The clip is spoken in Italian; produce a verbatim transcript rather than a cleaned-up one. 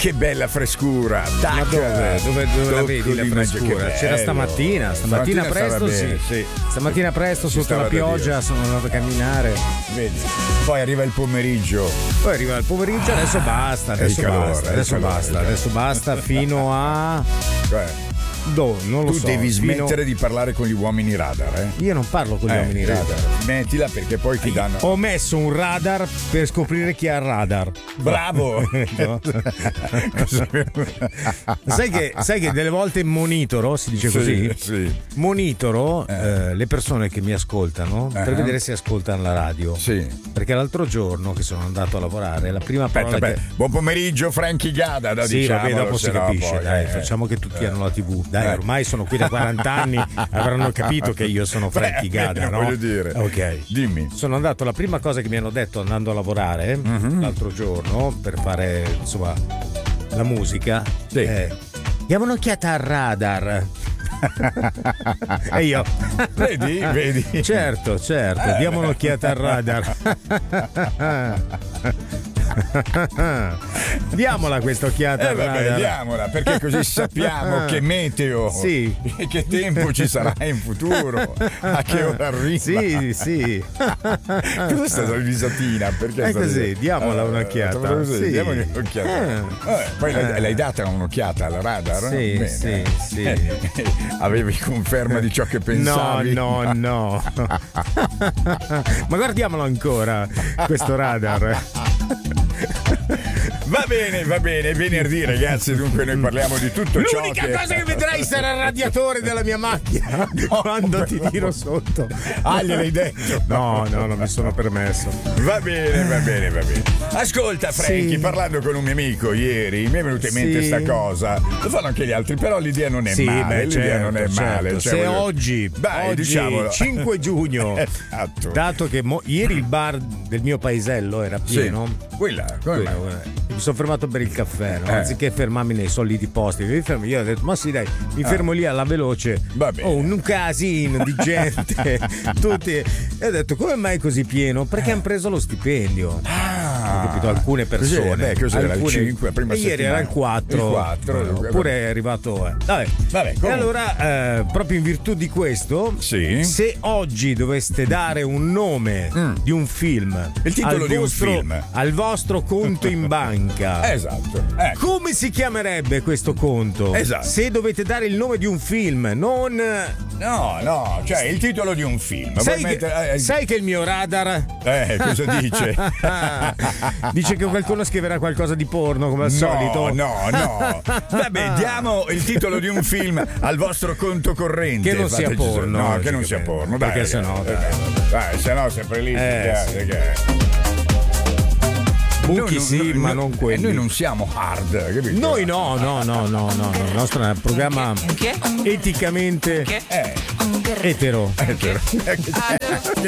che bella frescura. Tac. Ma dove? Dove, dove la vedi la frescura? C'era stamattina, stamattina, stamattina presto sì. sì. Stamattina presto Ci sotto la pioggia sono andato a camminare. Vedi. Poi arriva il pomeriggio. Poi arriva il pomeriggio, adesso basta, adesso calore, basta, adesso calore, basta, adesso basta fino a Cioè, Do, non lo tu so, devi fino... smettere di parlare con gli uomini radar, eh? Io non parlo con gli eh, uomini radar. Mettila perché poi ti danno. Ho messo un radar per scoprire chi ha il radar. Bravo! No? sai, che, sai che delle volte monitoro, si dice così? Sì, sì. Monitoro eh. Eh, le persone che mi ascoltano uh-huh. per vedere se ascoltano la radio. Sì. Perché l'altro giorno che sono andato a lavorare, la prima parola Aspetta, che... buon pomeriggio Franchi Gada, da sì, diciamolo, vabbè, dopo si capisce, poi, dai, eh, facciamo che tutti eh, hanno la tivù. Dai, ormai sono qui da quaranta anni, avranno capito che io sono Franchi Gada, no? Voglio dire. Ok. Dimmi. Sono andato, la prima cosa che mi hanno detto andando a lavorare mm-hmm. l'altro giorno per fare, insomma, la musica, sì. è diamo un'occhiata al radar. E io vedi, vedi. Certo, certo, eh. diamo un'occhiata al radar. Diamola questa occhiata. Eh vabbè, diamola, perché così sappiamo che meteo sì. e che tempo ci sarà in futuro, a che ora arriva. Sì, sì. Cos'è stata la risatina? Perché è così, di... diamola uh, un'occhiata. Così, sì. Diamogli un'occhiata. Eh. Eh, poi eh. l'hai data un'occhiata al radar? Sì, Bene. sì, sì. Avevi conferma di ciò che pensavi? No, no, no. Ma guardiamolo ancora, questo radar. Va bene, va bene, venerdì ragazzi, dunque noi parliamo di tutto ciò che... L'unica cosa che vedrai sarà il radiatore della mia macchina no, quando ti tiro sotto. Ah, gliel'hai detto? No, no, non mi sono permesso. Va bene, va bene, va bene. Ascolta Franchi, sì. parlando con un mio amico ieri, mi è venuta in mente sì. sta cosa. Lo fanno anche gli altri, però l'idea non è sì, male, beh, l'idea certo, non è certo. male. Cioè, Se voglio... oggi, Dai, oggi diciamolo. cinque giugno, esatto. dato che mo- ieri il bar del mio paesello era pieno, sì. Quella, quella. quella. Mi sono fermato per il caffè, no? eh. Anziché fermarmi nei soliti posti. Mi fermo, io ho detto, ma sì dai, mi fermo eh. lì alla veloce. Vabbè. Oh, un casino di gente. Tutti. E ho detto, come mai così pieno? Perché eh. hanno preso lo stipendio. Ah. Ho capito, alcune persone. Cos'era? Beh, cos'era? Alcune... il cinque, prima e ieri era il quattro. Il quattro. No, oppure è arrivato. Eh. Vabbè. Vabbè, e allora, eh, proprio in virtù di questo, sì. se oggi doveste dare un nome mm. di un film, il titolo di vostro, un film, al vostro conto in banca. Esatto. Ecco. Come si chiamerebbe questo conto? Esatto. Se dovete dare il nome di un film, non. No, no, cioè il titolo di un film. Sai, mettere... che, eh, sai che il mio radar. Eh, cosa dice? Dice che qualcuno scriverà qualcosa di porno, come al no, solito. No, no. Vabbè, diamo il titolo di un film al vostro conto corrente. Che non sia Fateci... porno. No, che non sia porno. Dai, perché sennò. Dai, dai se no sempre lì. Eh, sì. che... Buchi noi, sì, noi, ma noi, non quelli. Noi non siamo hard, capito? Noi no, no, no, no, no, no. Il nostro è un programma eticamente eh. etero. Etero.